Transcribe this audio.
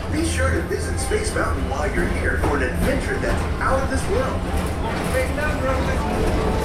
Be sure to visit Space Mountain while you're here for an adventure that's out of this world. Big number.